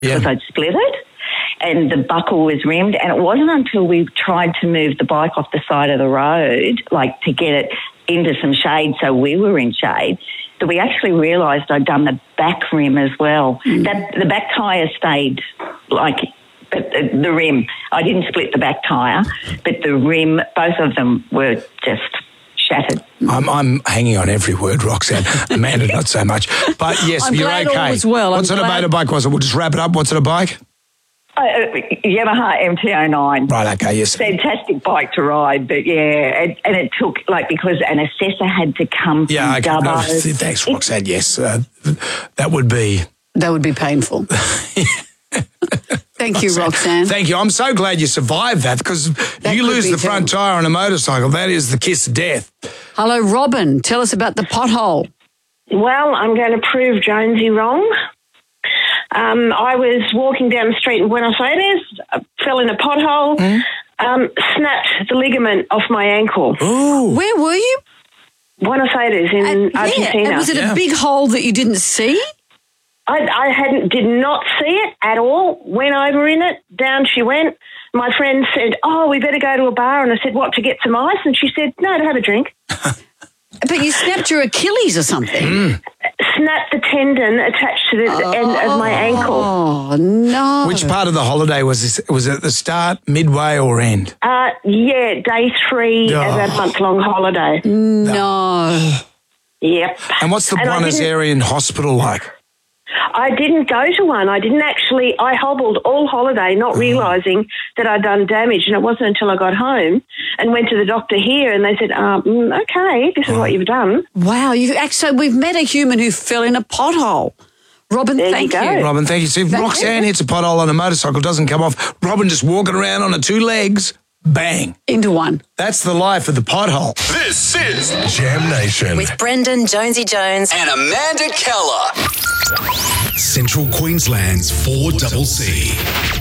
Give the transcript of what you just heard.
because I'd split it. And the buckle was rimmed, and it wasn't until we tried to move the bike off the side of the road, like to get it into some shade so we were in shade, that we actually realised I'd done the back rim as well. That the back tyre stayed like the rim. I didn't split the back tyre, but the rim, both of them were just shattered. I'm hanging on every word, Roxanne. Amanda, not so much. But yes, I'm you're glad okay. all was well. What sort of motorbike was it? We'll just wrap it up. What's it a bike? Yamaha MT-09. Right, okay, yes. Fantastic bike to ride, but yeah, and it took, like, because an assessor had to come from Dubbo. No, thanks, Roxanne, yes. That would be painful. Thank you, Roxanne. Thank you. I'm so glad you survived that, because you lose the front tyre on a motorcycle. That is the kiss of death. Hello, Robin. Tell us about the pothole. Well, I'm going to prove Jonesy wrong. I was walking down the street in Buenos Aires, fell in a pothole, snapped the ligament off my ankle. Ooh. Where were you? Buenos Aires in Argentina. And was it a big hole that you didn't see? I did not see it at all. Went over in it, down she went. My friend said, "Oh, we better go to a bar." And I said, "What, to get some ice?" And she said, "No, to have a drink." But you snapped your Achilles or something. Snapped the tendon attached to the end of my ankle. Oh, no. Which part of the holiday was this? Was it at the start, midway, or end? Yeah, day 3 of a month-long holiday. No. Yep. And what's the Buenos Aires hospital like? I didn't go to one. I hobbled all holiday, not realising that I'd done damage. And it wasn't until I got home and went to the doctor here and they said, okay, this is what you've done. Wow. So we've met a human who fell in a pothole. Robin, thank you. Robin, thank you. See, if Roxanne hits a pothole on a motorcycle, doesn't come off. Robin just walking around on her 2 legs, bang. Into one. That's the life of the pothole. This is Jam Nation. With Brendan Jonesy Jones and Amanda Keller. Central Queensland's 4CC.